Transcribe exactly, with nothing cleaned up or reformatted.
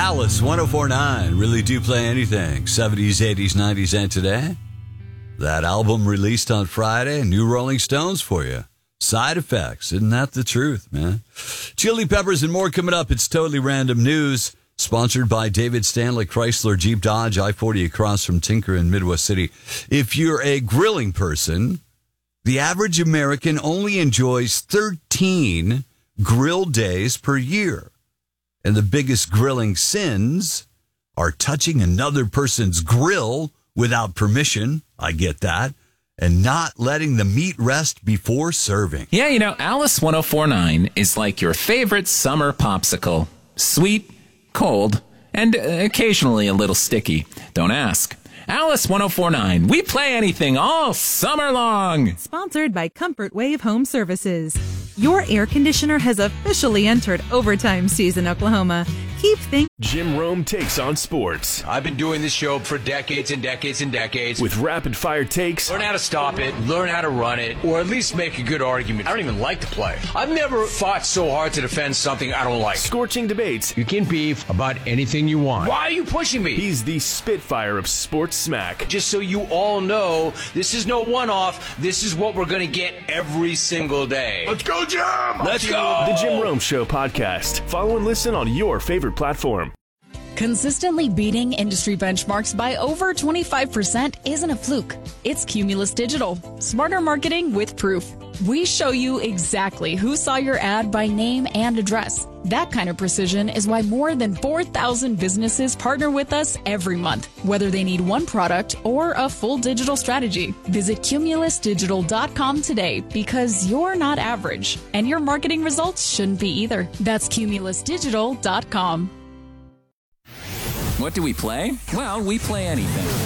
Alice, one oh four point nine. Really do play anything. seventies, eighties, nineties, and today. That album released on Friday. New Rolling Stones for you. Side Effects. Isn't that the truth, man? Chili Peppers and more coming up. It's Totally Random News. Sponsored by David Stanley, Chrysler, Jeep, Dodge, I forty across from Tinker in Midwest City. If you're a grilling person, the average American only enjoys thirteen grill days per year. And the biggest grilling sins are touching another person's grill without permission. I get that. And not letting the meat rest before serving. Yeah, you know, Alice one oh four point nine is like your favorite summer popsicle. Sweet, cold, and occasionally a little sticky. Don't ask. Alice one oh four point nine. We play anything all summer long. Sponsored by Comfort Wave Home Services. Your air conditioner has officially entered overtime season, Oklahoma. Keep thinking. Jim Rome takes on sports. I've been doing this show for decades and decades and decades. With rapid fire takes. Learn how to stop it, learn how to run it, or at least make a good argument. I don't even like to play. I've never fought so hard to defend something I don't like. Scorching debates. You can beef about anything you want. Why are you pushing me? He's the Spitfire of sports smack. Just so you all know, this is no one-off. This is what we're going to get every single day. Let's go, Jim! Let's go! The Jim Rome Show podcast. Follow and listen on your favorite platform. Consistently beating industry benchmarks by over twenty-five percent isn't a fluke. It's Cumulus Digital. Smarter marketing with proof. We show you exactly who saw your ad by name and address. That kind of precision is why more than four thousand businesses partner with us every month, whether they need one product or a full digital strategy. Visit cumulus digital dot com today because you're not average, and your marketing results shouldn't be either. That's cumulus digital dot com. What do we play? Well, we play anything.